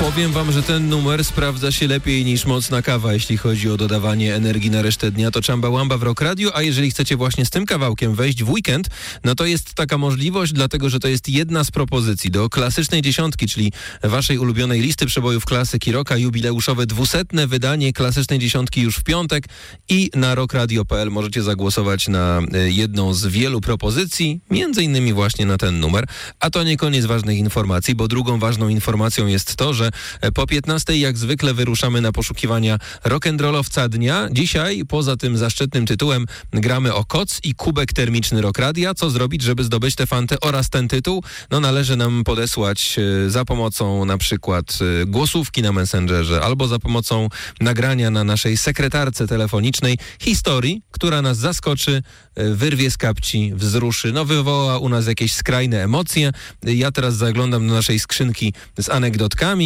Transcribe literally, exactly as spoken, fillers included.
Powiem wam, że ten numer sprawdza się lepiej niż mocna kawa, jeśli chodzi o dodawanie energii na resztę dnia. To Chumbawamba w Rock Radio, a jeżeli chcecie właśnie z tym kawałkiem wejść w weekend, no to jest taka możliwość, dlatego że to jest jedna z propozycji do klasycznej dziesiątki, czyli waszej ulubionej listy przebojów klasyki rocka, jubileuszowe dwusetne wydanie klasycznej dziesiątki już w piątek i na rockradio kropka p l możecie zagłosować na jedną z wielu propozycji, między innymi właśnie na ten numer. A to nie koniec ważnych informacji, bo drugą ważną informacją jest to, że po piętnastej jak zwykle wyruszamy na poszukiwania rock'n'rollowca dnia. Dzisiaj poza tym zaszczytnym tytułem gramy o koc i kubek termiczny Rock Radia. Co zrobić, żeby zdobyć tę fantę oraz ten tytuł? No należy nam podesłać za pomocą na przykład głosówki na Messengerze albo za pomocą nagrania na naszej sekretarce telefonicznej historii, która nas zaskoczy, wyrwie z kapci, wzruszy, no wywoła u nas jakieś skrajne emocje. Ja teraz zaglądam do naszej skrzynki z anegdotkami.